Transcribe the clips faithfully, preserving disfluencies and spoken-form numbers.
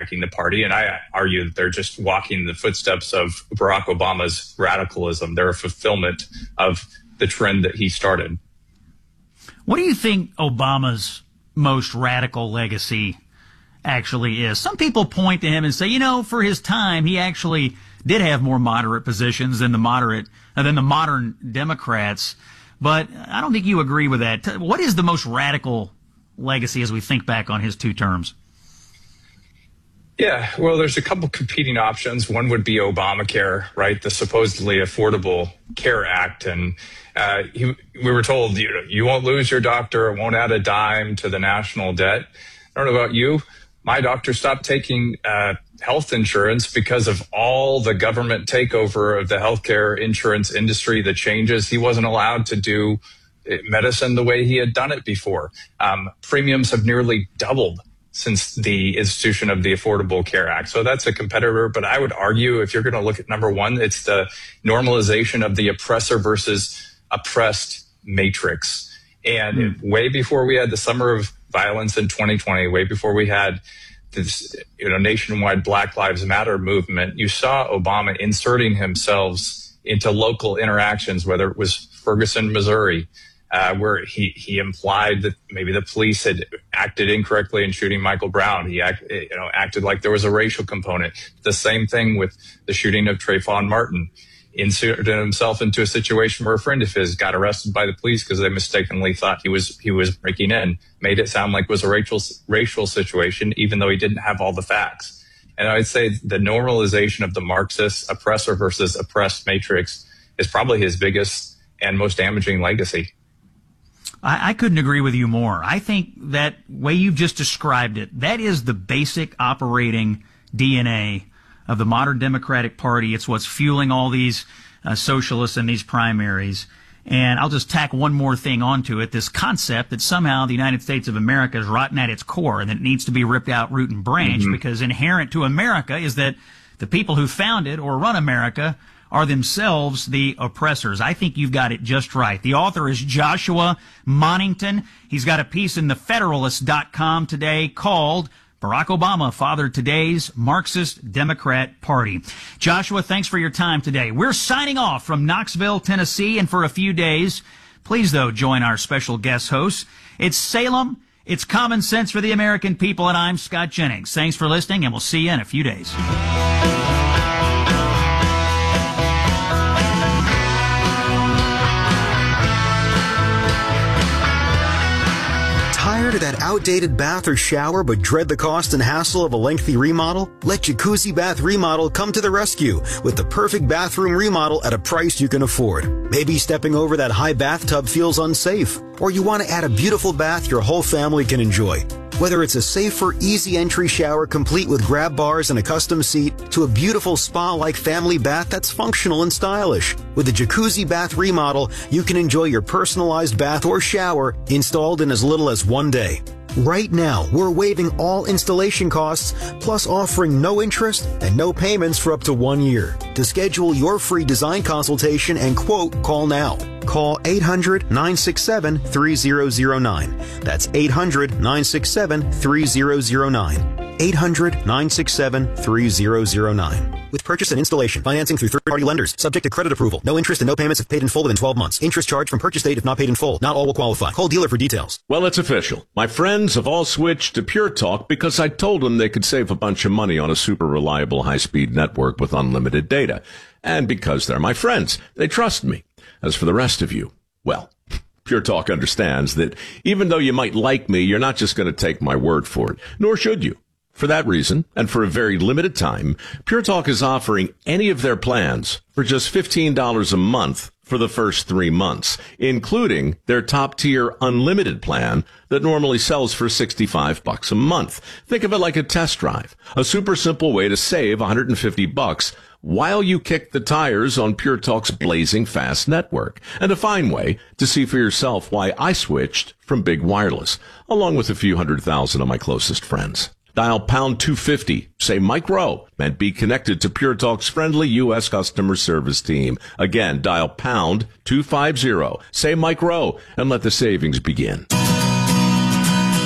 hijacking the party. And I argue that they're just walking the footsteps of Barack Obama's radicalism. They're a fulfillment of the trend that he started. What do you think Obama's most radical legacy actually is? Some people point to him and say, you know, for his time, he actually did have more moderate positions than the moderate, uh, than the modern Democrats. But I don't think you agree with that. What is the most radical legacy as we think back on his two terms? Yeah, well, there's a couple competing options. One would be Obamacare, right? The supposedly Affordable Care Act. And uh, he, we were told, you know, you won't lose your doctor, it won't add a dime to the national debt. I don't know about you. My doctor stopped taking uh, health insurance because of all the government takeover of the healthcare insurance industry, the changes. He wasn't allowed to do medicine the way he had done it before. Um, premiums have nearly doubled since the institution of the Affordable Care Act. So that's a competitor. But I would argue, if you're going to look at number one, it's the normalization of the oppressor versus oppressed matrix. And mm. way before we had the summer of violence in twenty twenty, way before we had this, you know, nationwide Black Lives Matter movement, you saw Obama inserting himself into local interactions, whether it was Ferguson, Missouri, uh, where he, he implied that maybe the police had acted incorrectly in shooting Michael Brown. He act, you know, acted like there was a racial component. The same thing with the shooting of Trayvon Martin. Inserted himself into a situation where a friend of his got arrested by the police because they mistakenly thought he was he was breaking in. Made it sound like it was a racial racial situation, even though he didn't have all the facts. And I'd say the normalization of the Marxist oppressor versus oppressed matrix is probably his biggest and most damaging legacy. I, I couldn't agree with you more. I think that way you've just described it, that is the basic operating D N A of the modern Democratic Party. It's what's fueling all these uh, socialists and these primaries. And I'll just tack one more thing onto it, this concept that somehow the United States of America is rotten at its core and that it needs to be ripped out root and branch, mm-hmm. because inherent to America is that the people who founded or run America are themselves the oppressors. I think you've got it just right. The author is Joshua Monington. He's got a piece in the Federalist dot com today called Barack Obama fathered today's Marxist Democrat Party. Joshua, thanks for your time today. We're signing off from Knoxville, Tennessee, and for a few days, please, though, join our special guest hosts. It's Salem, it's common sense for the American people, and I'm Scott Jennings. Thanks for listening, and we'll see you in a few days. Tired of that outdated bath or shower but dread the cost and hassle of a lengthy remodel? Let Jacuzzi Bath Remodel come to the rescue with the perfect bathroom remodel at a price you can afford. Maybe stepping over that high bathtub feels unsafe, or you want to add a beautiful bath your whole family can enjoy. Whether it's a safer, easy entry shower complete with grab bars and a custom seat to a beautiful spa-like family bath that's functional and stylish. With the Jacuzzi Bath Remodel, you can enjoy your personalized bath or shower installed in as little as one day. Right now, we're waiving all installation costs, plus offering no interest and no payments for up to one year. To schedule your free design consultation and quote, call now. Call eight hundred, nine six seven, three zero zero nine. That's eight hundred, nine six seven, three zero zero nine. eight hundred, nine six seven, three zero zero nine. With purchase and installation, financing through third-party lenders, subject to credit approval. No interest and no payments if paid in full within twelve months. Interest charged from purchase date if not paid in full. Not all will qualify. Call dealer for details. Well, it's official. My friends have all switched to Pure Talk because I told them they could save a bunch of money on a super reliable high-speed network with unlimited data. And because they're my friends, they trust me. As for the rest of you, well, Pure Talk understands that even though you might like me, you're not just going to take my word for it, nor should you. For that reason, and for a very limited time, Pure Talk is offering any of their plans for just fifteen dollars a month for the first three months, including their top-tier unlimited plan that normally sells for sixty-five bucks a month. Think of it like a test drive, a super simple way to save one hundred fifty bucks while you kick the tires on Pure Talk's blazing fast network, and a fine way to see for yourself why I switched from big wireless, along with a few hundred thousand of my closest friends. Dial pound two fifty, say Mike Rowe, and be connected to Pure Talk's friendly U S customer service team. Again, dial pound two fifty, say Mike Rowe, and let the savings begin.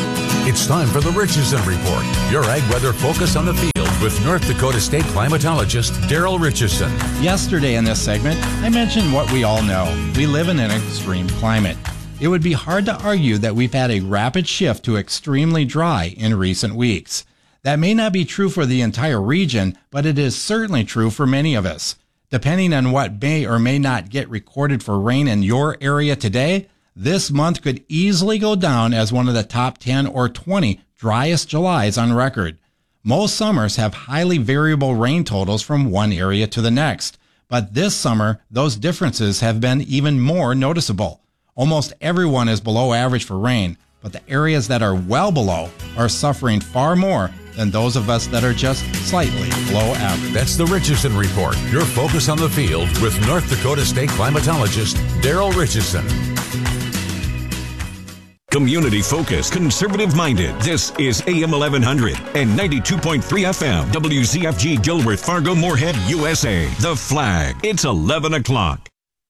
It's time for the Richardson Report, your ag weather focus on the field with North Dakota State climatologist Daryl Richardson. Yesterday in this segment, I mentioned what we all know. We live in an extreme climate. It would be hard to argue that we've had a rapid shift to extremely dry in recent weeks. That may not be true for the entire region, but it is certainly true for many of us. Depending on what may or may not get recorded for rain in your area today, this month could easily go down as one of the top ten or twenty driest Julys on record. Most summers have highly variable rain totals from one area to the next, but this summer, those differences have been even more noticeable. Almost everyone is below average for rain, but the areas that are well below are suffering far more than those of us that are just slightly below average. That's the Richardson Report, your focus on the field with North Dakota State climatologist Daryl Richardson. Community-focused, conservative-minded. This is A M eleven hundred and ninety-two point three F M. W Z F G Gilworth, Fargo, Moorhead, U S A. The Flag. It's eleven o'clock.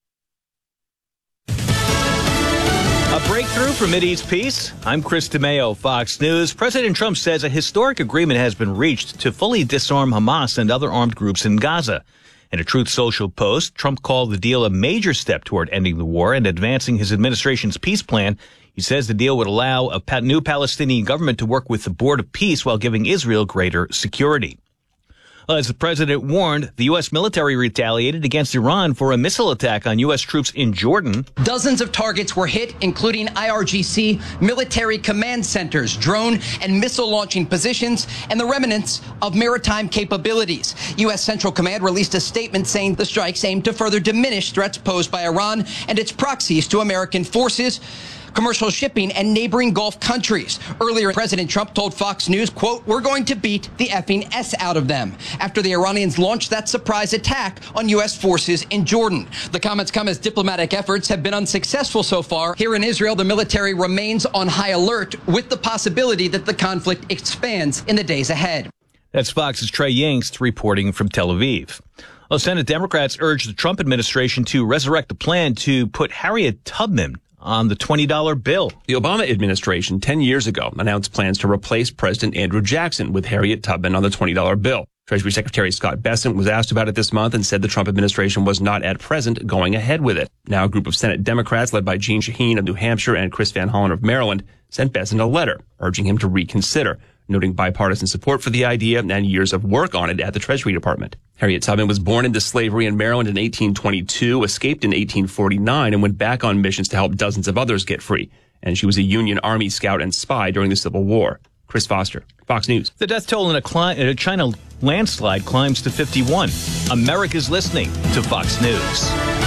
A breakthrough for Mideast peace? I'm Chris DeMeo, Fox News. President Trump says a historic agreement has been reached to fully disarm Hamas and other armed groups in Gaza. In a Truth Social post, Trump called the deal a major step toward ending the war and advancing his administration's peace plan. He says the deal would allow a new Palestinian government to work with the Board of Peace while giving Israel greater security. As the president warned, the U S military retaliated against Iran for a missile attack on U S troops in Jordan. Dozens of targets were hit, including I R G C, military command centers, drone and missile launching positions, and the remnants of maritime capabilities. U S Central Command released a statement saying the strikes aim to further diminish threats posed by Iran and its proxies to American forces, commercial shipping, and neighboring Gulf countries. Earlier, President Trump told Fox News, quote, "We're going to beat the effing S out of them," after the Iranians launched that surprise attack on U S forces in Jordan. The comments come as diplomatic efforts have been unsuccessful so far. Here in Israel, the military remains on high alert with the possibility that the conflict expands in the days ahead. That's Fox's Trey Yingst reporting from Tel Aviv. Well, Senate Democrats urged the Trump administration to resurrect the plan to put Harriet Tubman on the twenty dollar bill. The Obama administration ten years ago announced plans to replace President Andrew Jackson with Harriet Tubman on the twenty dollar bill. Treasury Secretary Scott Bessent was asked about it this month and said the Trump administration was not at present going ahead with it. Now a group of Senate Democrats led by Jeanne Shaheen of New Hampshire and Chris Van Hollen of Maryland sent Bessent a letter urging him to reconsider, noting bipartisan support for the idea and years of work on it at the Treasury Department. Harriet Tubman was born into slavery in Maryland in eighteen twenty-two, escaped in eighteen forty-nine, and went back on missions to help dozens of others get free. And she was a Union Army scout and spy during the Civil War. Chris Foster, Fox News. The death toll in a, cli- in a China landslide climbs to fifty-one. America's listening to Fox News.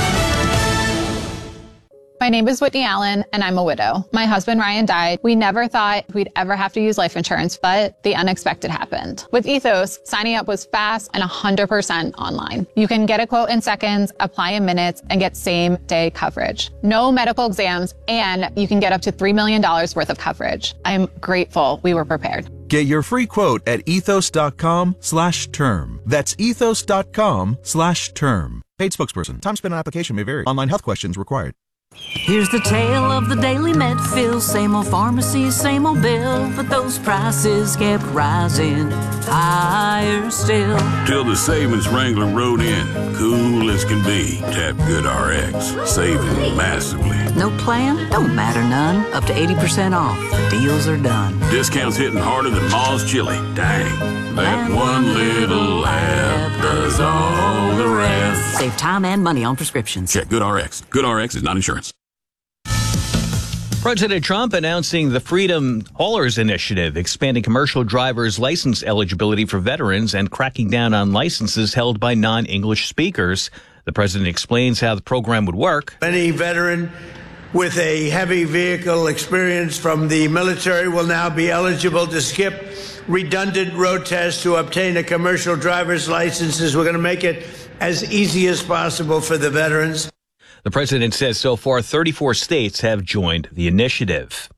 My name is Whitney Allen, and I'm a widow. My husband, Ryan, died. We never thought we'd ever have to use life insurance, but the unexpected happened. With Ethos, signing up was fast and one hundred percent online. You can get a quote in seconds, apply in minutes, and get same-day coverage. No medical exams, and you can get up to three million dollars worth of coverage. I'm grateful we were prepared. Get your free quote at ethos.com slash term. That's ethos.com slash term. Paid spokesperson. Time spent on application may vary. Online health questions required. Here's the tale of the daily Medfill. Same old pharmacy, same old bill, but those prices kept rising higher still. Till the savings Wrangler rode in, cool as can be. Tap GoodRx, saving massively. No plan? Don't matter none. Up to eighty percent off. The deals are done. Discounts hitting harder than Ma's chili. Dang, that one little app does all the rest. Save time and money on prescriptions. Check GoodRx. GoodRx is not insurance. President Trump announcing the Freedom Haulers Initiative, expanding commercial drivers' license eligibility for veterans and cracking down on licenses held by non-English speakers. The president explains how the program would work. Any veteran with a heavy vehicle experience from the military will now be eligible to skip redundant road tests to obtain a commercial driver's license. We're going to make it as easy as possible for the veterans. The president says so far thirty-four states have joined the initiative.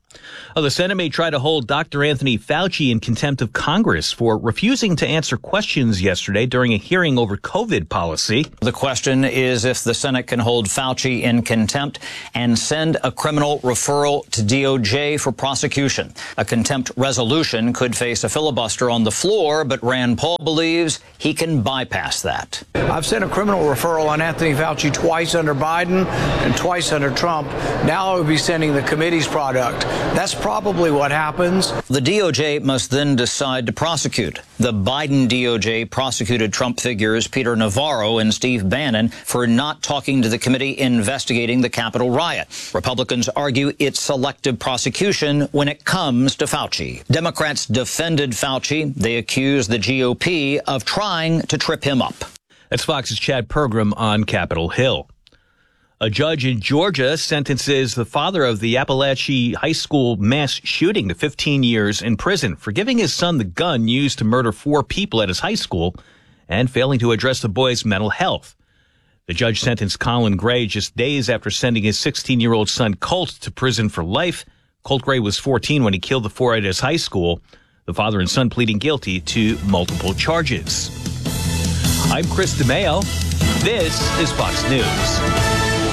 Oh, the Senate may try to hold Doctor Anthony Fauci in contempt of Congress for refusing to answer questions yesterday during a hearing over COVID policy. The question is if the Senate can hold Fauci in contempt and send a criminal referral to D O J for prosecution. A contempt resolution could face a filibuster on the floor, but Rand Paul believes he can bypass that. I've sent a criminal referral on Anthony Fauci twice under Biden and twice under Trump. Now I would be sending the committee's product. That's probably what happens. The D O J must then decide to prosecute. The Biden D O J prosecuted Trump figures Peter Navarro and Steve Bannon for not talking to the committee investigating the Capitol riot. Republicans argue it's selective prosecution when it comes to Fauci. Democrats defended Fauci. They accused the G O P of trying to trip him up. That's Fox's Chad Pergram on Capitol Hill. A judge in Georgia sentences the father of the Appalachia High School mass shooting to fifteen years in prison for giving his son the gun used to murder four people at his high school and failing to address the boy's mental health. The judge sentenced Colin Gray just days after sending his sixteen-year-old son Colt to prison for life. Colt Gray was fourteen when he killed the four at his high school. The father and son pleading guilty to multiple charges. I'm Chris DeMeo. This is Fox News.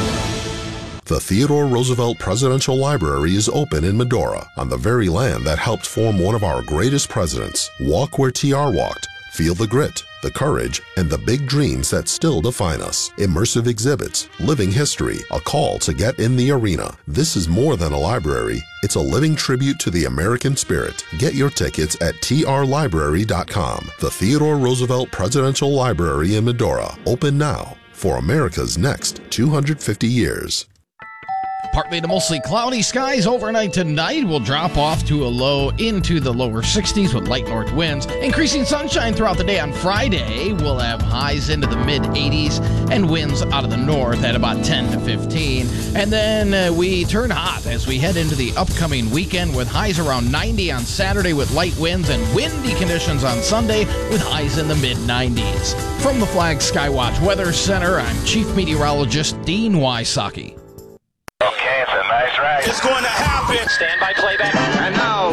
The Theodore Roosevelt Presidential Library is open in Medora, on the very land that helped form one of our greatest presidents. Walk where T R walked. Feel the grit, the courage, and the big dreams that still define us. Immersive exhibits, living history, a call to get in the arena. This is more than a library. It's a living tribute to the American spirit. Get your tickets at T R library dot com. The Theodore Roosevelt Presidential Library in Medora. Open now for America's next two hundred fifty years. Partly to mostly cloudy skies overnight tonight. Will drop off to a low into the lower sixties with light north winds. Increasing sunshine throughout the day on Friday. We'll have highs into the mid eighties and winds out of the north at about ten to fifteen. And then uh, we turn hot as we head into the upcoming weekend with highs around ninety on Saturday with light winds and windy conditions on Sunday with highs in the mid nineties. From the Flag Skywatch Weather Center, I'm Chief Meteorologist Dean Wysocki. Okay, it's a nice ride. It's going to happen. Stand by playback. And now,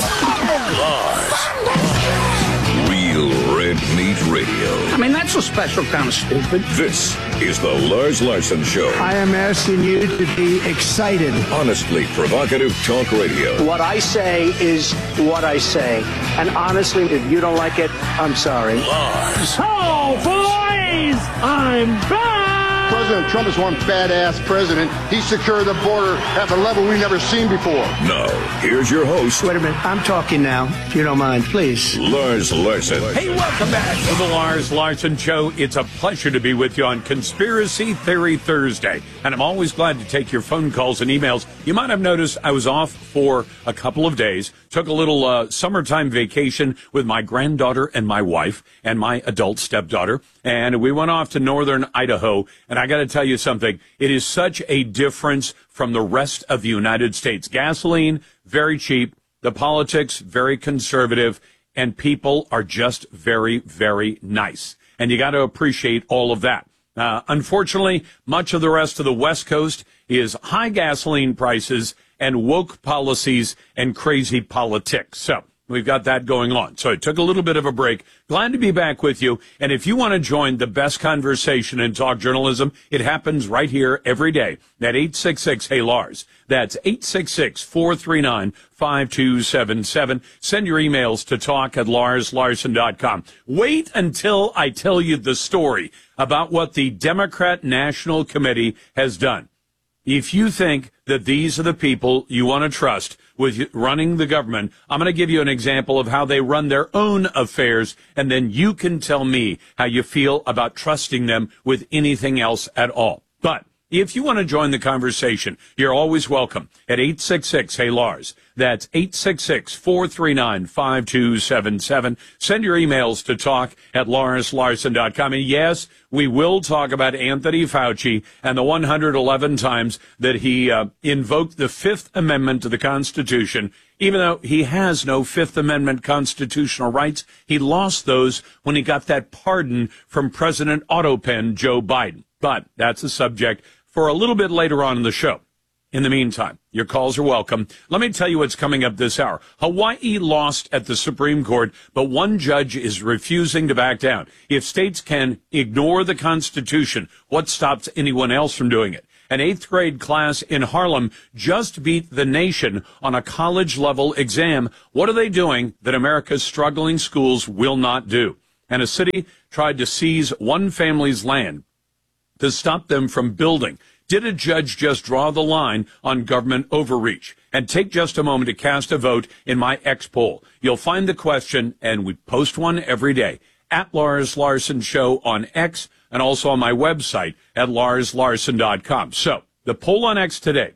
Lars. Real Red Meat Radio. I mean, that's a special kind of stupid. This is the Lars Larson Show. I am asking you to be excited. Honestly provocative talk radio. What I say is what I say. And honestly, if you don't like it, I'm sorry. Lars. Oh, boys! I'm back! President Trump is one badass president. He secured the border at a level we've never seen before. Now, here's your host. Wait a minute. I'm talking now, if you don't mind, please. Lars Larson. Hey, welcome back to the Lars Larson Show. It's a pleasure to be with you on Conspiracy Theory Thursday. And I'm always glad to take your phone calls and emails. You might have noticed I was off for a couple of days. Took a little uh, summertime vacation with my granddaughter and my wife and my adult stepdaughter. And we went off to northern Idaho. And I got to tell you something. It is such a difference from the rest of the United States. Gasoline, very cheap. The politics, very conservative. And people are just very, very nice. And you got to appreciate all of that. Uh, unfortunately, much of the rest of the West Coast is high gasoline prices and woke policies and crazy politics. So we've got that going on. So I took a little bit of a break. Glad to be back with you. And if you want to join the best conversation in talk journalism, it happens right here every day at eight six six, hey Lars. That's eight six six, four three nine, five two seven seven. Send your emails to talk at lars larson dot com. Wait until I tell you the story about what the Democrat National Committee has done. If you think that these are the people you want to trust with running the government, I'm going to give you an example of how they run their own affairs, and then you can tell me how you feel about trusting them with anything else at all. But if you want to join the conversation, you're always welcome at eight six six, hey Lars. That's eight six six, four three nine, five two seven seven. Send your emails to talk at lars larson dot com. And yes, we will talk about Anthony Fauci and the one hundred eleven times that he uh, invoked the Fifth Amendment to the Constitution. Even though he has no Fifth Amendment constitutional rights, he lost those when he got that pardon from President Autopen Joe Biden. But that's a subject for a little bit later on in the show. in the meantime, your calls are welcome. Let me tell you what's coming up this hour. Hawaii lost at the Supreme Court, but one judge is refusing to back down. If states can ignore the Constitution, what stops anyone else from doing it? An eighth grade class in Harlem just beat the nation on a college-level exam. What are they doing that America's struggling schools will not do? And a city tried to seize one family's land to stop them from building. Did a judge just draw the line on government overreach? And take just a moment to cast a vote in my X poll. You'll find the question, and we post one every day, at Lars Larson Show on X, and also on my website at lars larson dot com. So, the poll on X today,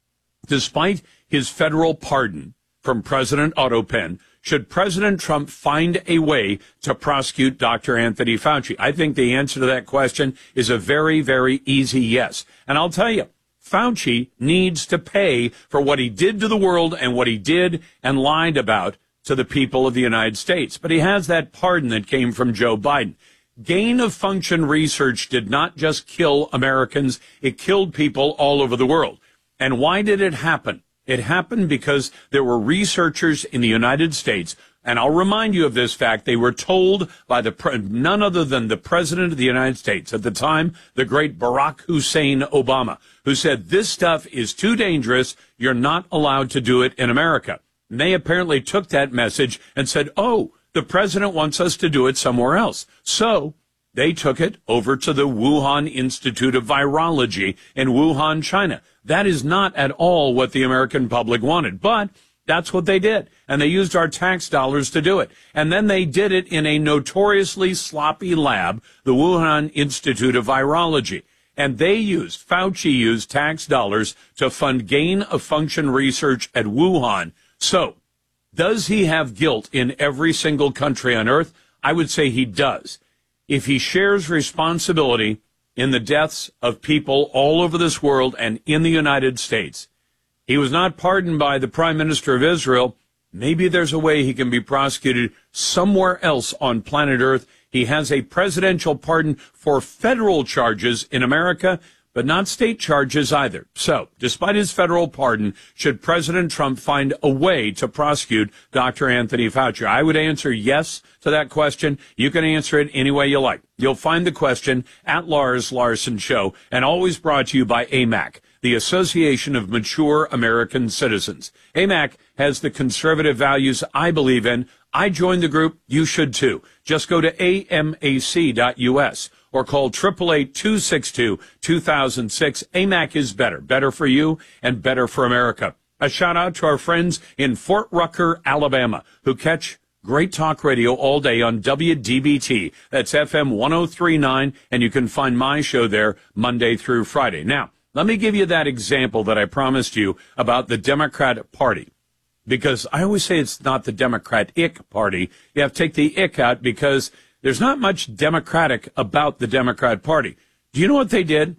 despite his federal pardon from President Otto Penn, should President Trump find a way to prosecute Doctor Anthony Fauci? I think the answer to that question is a very, very easy yes. And I'll tell you, Fauci needs to pay for what he did to the world and what he did and lied about to the people of the United States. But he has that pardon that came from Joe Biden. Gain of function research did not just kill Americans, it killed people all over the world. And why did it happen? It happened because there were researchers in the United States, and I'll remind you of this fact, they were told by the pre- none other than the President of the United States at the time, the great Barack Hussein Obama, who said, this stuff is too dangerous, you're not allowed to do it in America. And they apparently took that message and said, oh, the president wants us to do it somewhere else. So they took it over to the Wuhan Institute of Virology in Wuhan, China. That is not at all what the American public wanted, but that's what they did. And they used our tax dollars to do it. And then they did it in a notoriously sloppy lab, the Wuhan Institute of Virology. And they used, Fauci used tax dollars to fund gain of function research at Wuhan. So, does he have guilt in every single country on earth? I would say he does. If he shares responsibility in the deaths of people all over this world and in the United States, he was not pardoned by the Prime Minister of Israel. Maybe there's a way he can be prosecuted somewhere else on planet Earth. He has a presidential pardon for federal charges in America, but not state charges either. So, despite his federal pardon, should President Trump find a way to prosecute Doctor Anthony Fauci? I would answer yes to that question. You can answer it any way you like. You'll find the question at Lars Larson Show, and always brought to you by A M A C, the Association of Mature American Citizens. A M A C has the conservative values I believe in. I joined the group. You should too. Just go to A M A C dot U S. or call eight eight eight, two six two, two thousand six. A M A C is better. Better for you and better for America. A shout out to our friends in Fort Rucker, Alabama, who catch great talk radio all day on W D B T. That's F M one oh three point nine, and you can find my show there Monday through Friday. Now, let me give you that example that I promised you about the Democrat Party. Because I always say it's not the Democratic Party. You have to take the ick out because there's not much democratic about the Democrat Party. Do you know what they did?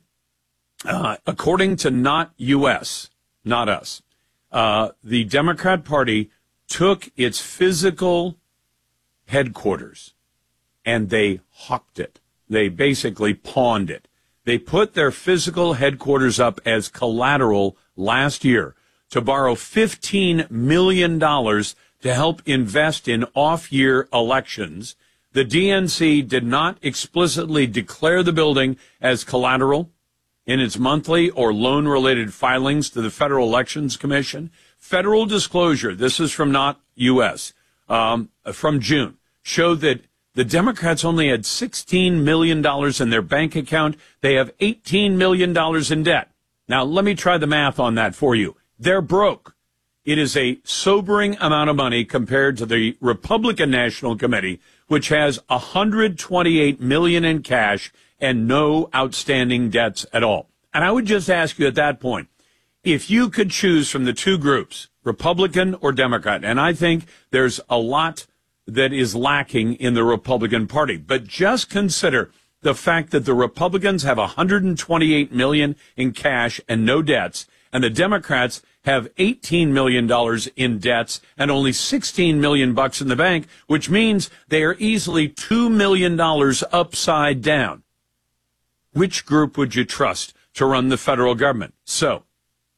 Uh, according to Not U S, not us, uh, the Democrat Party took its physical headquarters and they hawked it. They basically pawned it. They put their physical headquarters up as collateral last year to borrow fifteen million dollars to help invest in off-year elections. The D N C did not explicitly declare the building as collateral in its monthly or loan-related filings to the Federal Elections Commission. Federal disclosure, this is from Not U S, um, from June, showed that the Democrats only had sixteen million dollars in their bank account. They have eighteen million dollars in debt. Now, let me try the math on that for you. They're broke. It is a sobering amount of money compared to the Republican National Committee, which has one hundred twenty-eight million dollars in cash and no outstanding debts at all. And I would just ask you at that point, if you could choose from the two groups, Republican or Democrat, and I think there's a lot that is lacking in the Republican Party, but just consider the fact that the Republicans have one hundred twenty-eight million dollars in cash and no debts, and the Democrats have eighteen million dollars in debts and only sixteen million dollars bucks in the bank, which means they are easily two million dollars upside down. Which group would you trust to run the federal government? So,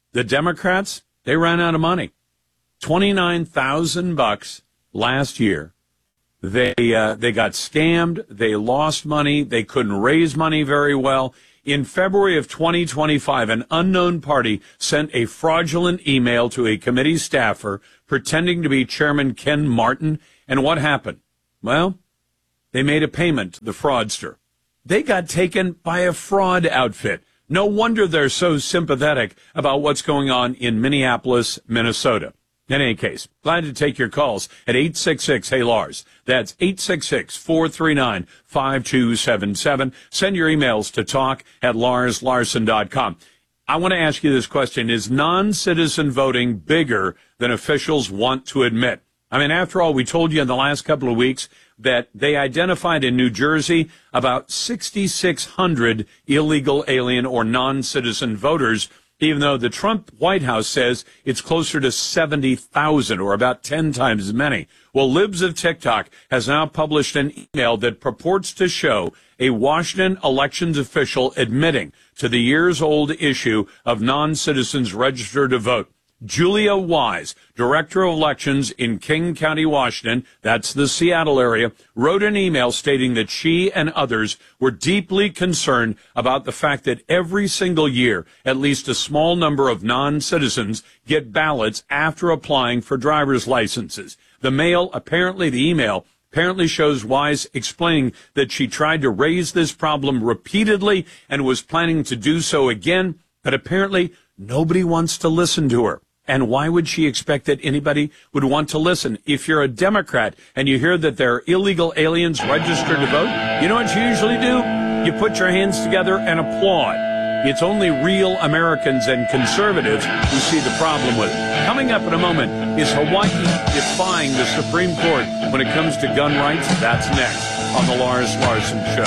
The Democrats, they ran out of money. twenty-nine thousand bucks last year. They uh, they got scammed. They lost money. They couldn't raise money very well. In February of twenty twenty-five, an unknown party sent a fraudulent email to a committee staffer pretending to be Chairman Ken Martin. And what happened? Well, they made a payment to the fraudster. They got taken by a fraud outfit. No wonder they're so sympathetic about what's going on in Minneapolis, Minnesota. In any case, glad to take your calls at eight six six, hey Lars. That's eight six six, four three nine, five two seven seven. Send your emails to talk at lars larson dot com. I want to ask you this question. Is non-citizen voting bigger than officials want to admit? I mean, after all, we told you in the last couple of weeks that they identified in New Jersey about sixty-six hundred illegal alien or non-citizen voters, even though the Trump White House says it's closer to seventy thousand, or about ten times as many. Well, Libs of TikTok has now published an email that purports to show a Washington elections official admitting to the years-old issue of non-citizens registered to vote. Julia Wise, Director of Elections in King County, Washington, that's the Seattle area, wrote an email stating that she and others were deeply concerned about the fact that every single year, at least a small number of non-citizens get ballots after applying for driver's licenses. The mail, apparently the email, apparently shows Wise explaining that she tried to raise this problem repeatedly and was planning to do so again, but apparently nobody wants to listen to her. And why would she expect that anybody would want to listen? If you're a Democrat and you hear that there are illegal aliens registered to vote, you know what you usually do? You put your hands together and applaud. It's only real Americans and conservatives who see the problem with it. Coming up in a moment, is Hawaii defying the Supreme Court when it comes to gun rights? That's next on the Lars Larson Show.